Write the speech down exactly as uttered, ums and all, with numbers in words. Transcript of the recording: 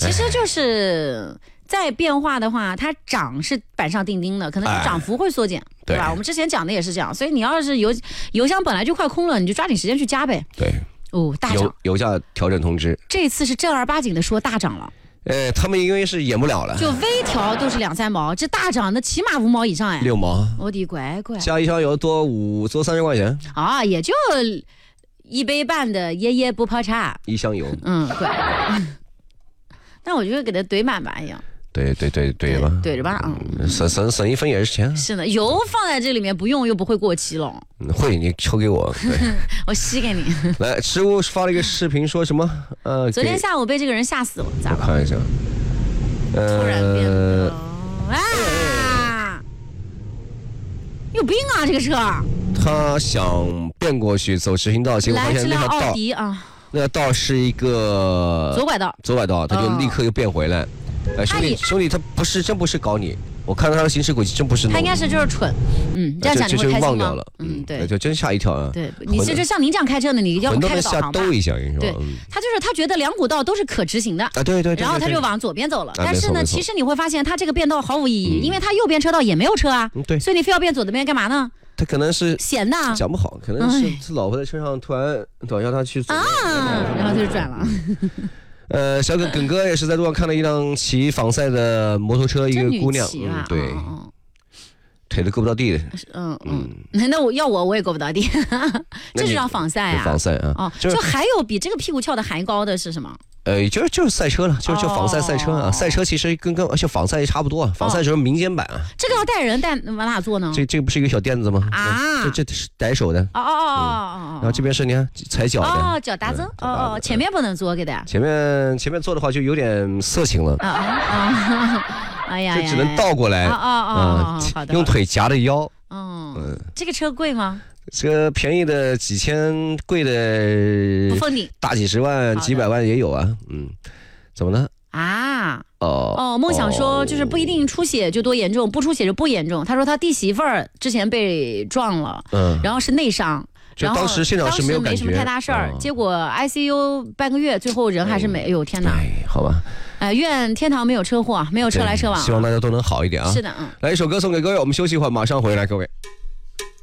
其实就是在变化的话，它涨是板上钉钉的，可能是涨幅会缩减，哎、对吧？我们之前讲的也是这样，所以你要是油油箱本来就快空了，你就抓紧时间去加呗。 对， 哦，大涨， 油油价调整通知， 这次是正儿八经的说大涨了。 呃，他们因为是演不了了， 就微调都是两三毛，这大涨的起码五毛以上哎， 六毛， 我的乖乖， 加一箱油多五多三十块钱啊，也就一杯半的爷爷不泡茶， 一箱油， 嗯，对，但我觉得给它怼满吧一样。 对对对对吧， 对着吧， 嗯，省省省一分也是钱。 是的，油放在这里面不用又不会过期了。 会，你抽给我， 我吸给你。 来，吃物发了一个视频，说什么？呃， 昨天下午被这个人吓死了，咋了？ 我看一下， 呃，突然变得啊，有病啊！这个车， 他想变过去走直行道，结果发现那条道， 奥迪啊， 那条道是一个左拐道， 左拐道，他就立刻又变回来。哎，兄弟，兄弟，他不是真不是搞你，我看到他的行驶轨迹真不是。 他应该是就是蠢，嗯，这样讲你会开心吗？ 忘掉了， 嗯，对， 就真吓一跳啊。 对，你其实像您这样开车的，你要不开个导航吧？ 兜一下，你说。 对，他就是他觉得两股道都是可执行的啊，对对。 然后他就往左边走了，但是呢，其实你会发现他这个变道毫无意义，因为他右边车道也没有车啊， 对， 所以你非要变左的边干嘛呢？ 他可能是闲的， 讲不好，可能是他老婆在车上突然导叫他去左啊，然后他就转了。 呃，小耿耿哥也是在路上看了一辆骑仿赛的摩托车，一个姑娘，嗯，对，哦、腿都够不到地的， 嗯嗯，那我要我我也够不到地，这是叫仿赛啊， 仿赛啊， 哦，就还有比这个屁股翘的还高的是什么？ 呃，就是就是赛车了，就是就仿赛赛车啊，赛车其实跟跟就仿赛差不多，仿赛就是民间版啊。 这个要带人带往哪坐呢？ 这这个不是一个小垫子吗？ 啊， 这这是逮手的。 哦哦哦哦哦。 然后这边是你看踩脚的。 哦，脚搭子。哦哦，前面不能坐给的。 前面前面坐的话就有点色情了。啊啊！ 哎呀， 就只能倒过来。 啊啊啊！好的。 用腿夹着腰。 嗯。这个车贵吗？ 这个便宜的几千，贵的不封顶， 大几十万、几百万也有啊。嗯。怎么了啊？ 哦哦，梦想说就是不一定出血就多严重，不出血就不严重。他说他弟媳妇儿之前被撞了，嗯，然后是内伤， 然后当时现场是没有感觉， 没什么太大事儿，结果 I C U 半个月，最后人还是没。哎呦天哪！ 好吧， 哎，愿天堂没有车祸，没有车来车往， 希望大家都能好一点啊。 是的，嗯。 来一首歌送给各位，我们休息一会儿，马上回来，各位。